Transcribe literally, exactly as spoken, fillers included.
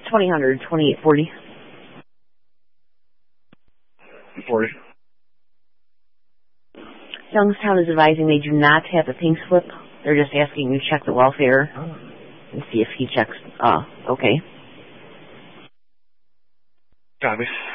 twenty hundred, twenty-eight forty. forty. Youngstown is advising they do not have a pink slip. They're just asking you to check the welfare and see if he checks. Uh, okay. Copy.